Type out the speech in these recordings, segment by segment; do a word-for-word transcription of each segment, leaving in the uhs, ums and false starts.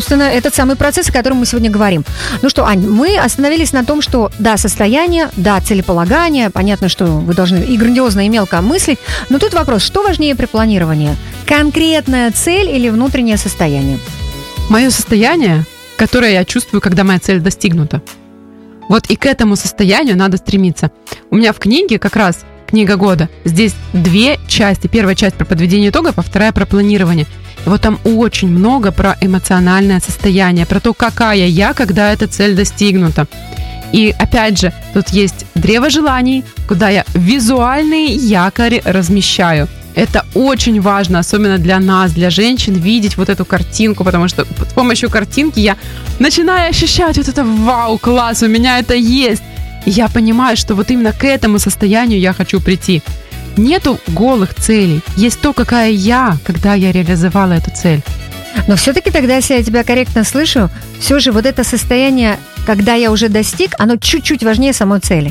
собственно, этот самый процесс, о котором мы сегодня говорим. Ну что, Ань, мы остановились на том, что да, состояние, да, целеполагание. Понятно, что вы должны и грандиозно, и мелко мыслить. Но тут вопрос, что важнее при планировании? Конкретная цель или внутреннее состояние? Мое состояние, которое я чувствую, когда моя цель достигнута. Вот и к этому состоянию надо стремиться. У меня в книге как раз книга года. Здесь две части. Первая часть про подведение итогов, а вторая про планирование. И вот там очень много про эмоциональное состояние, про то, какая я, когда эта цель достигнута. И опять же, тут есть древо желаний, куда я визуальные якори размещаю. Это очень важно, особенно для нас, для женщин, видеть вот эту картинку, потому что с помощью картинки я начинаю ощущать вот это вау, класс, у меня это есть. И я понимаю, что вот именно к этому состоянию я хочу прийти. Нету голых целей, есть то, какая я, когда я реализовала эту цель. Но все-таки тогда, если я тебя корректно слышу, все же вот это состояние, когда я уже достиг, оно чуть-чуть важнее самой цели.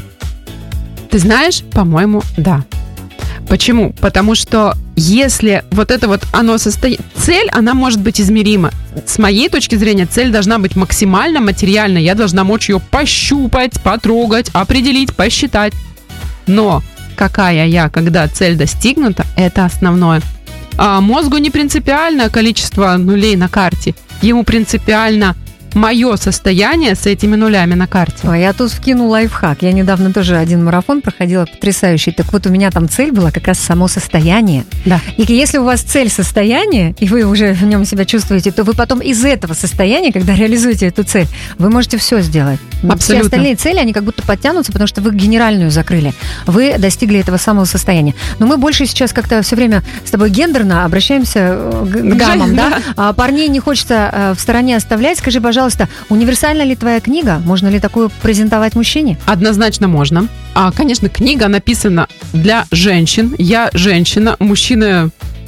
Ты знаешь, по-моему, да. Почему? Потому что если вот это вот оно состоит... Цель, она может быть измерима. С моей точки зрения, цель должна быть максимально материальной. Я должна мочь ее пощупать, потрогать, определить, посчитать. Но какая я, когда цель достигнута, это основное. А мозгу не принципиально количество нулей на карте. Ему принципиально мое состояние с этими нулями на карте. А я тут вкину лайфхак. Я недавно тоже один марафон проходила потрясающий. Так вот, у меня там цель была как раз само состояние. Да. И если у вас цель состояние, и вы уже в нем себя чувствуете, то вы потом из этого состояния, когда реализуете эту цель, вы можете все сделать. Абсолютно. Все остальные цели, они как будто подтянутся, потому что вы генеральную закрыли. Вы достигли этого самого состояния. Но мы больше сейчас как-то все время с тобой гендерно обращаемся к дамам, да? А парней не хочется в стороне оставлять. Скажи, пожалуйста, универсальна ли твоя книга? Можно ли такую презентовать мужчине? Однозначно можно. А, конечно, книга написана для женщин. Я женщина, мужчины...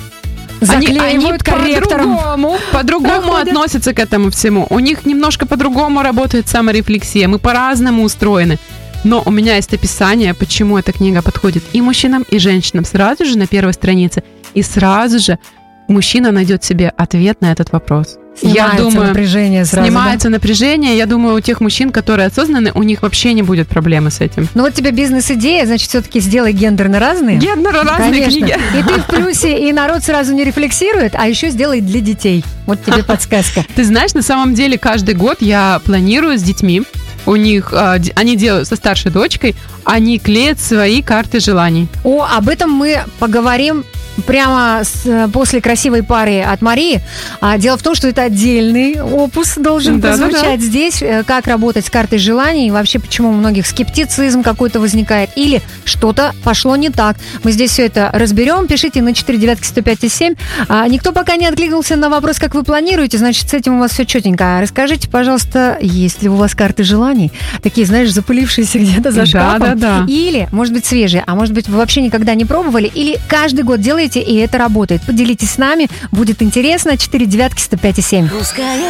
Они, они по-другому, по-другому относятся к этому всему. У них немножко по-другому работает саморефлексия. Мы по-разному устроены. Но у меня есть описание, почему эта книга подходит и мужчинам, и женщинам. Сразу же на первой странице. И сразу же мужчина найдет себе ответ на этот вопрос. Снимается я думаю, напряжение сразу, Снимается да? напряжение. Я думаю, у тех мужчин, которые осознаны, у них вообще не будет проблемы с этим. Ну вот тебе бизнес-идея, значит, все-таки сделай гендерно разные. Гендерно разные Конечно. книги. И ты в плюсе, и народ сразу не рефлексирует, а еще сделай для детей. Вот тебе подсказка. Ты знаешь, на самом деле каждый год я планирую с детьми. У них, они делают со старшей дочкой, они клеят свои карты желаний. О, об этом мы поговорим прямо с, после красивой пары от Марии. А, дело в том, что это отдельный опус должен да, прозвучать да, да. здесь. Как работать с картой желаний, и вообще почему у многих скептицизм какой-то возникает, или что-то пошло не так. Мы здесь все это разберем. Пишите на четыре девятки сто пять и семь. А, никто пока не откликнулся на вопрос, как вы планируете, значит, с этим у вас все четенько. Расскажите, пожалуйста, есть ли у вас карты желаний? Такие, знаешь, запылившиеся где-то за шкафом. Да, да, да. Или, может быть, свежие, а может быть, вы вообще никогда не пробовали, или каждый год делаете, и это работает. Поделитесь с нами, будет интересно. четыре девятки сто пять и семь.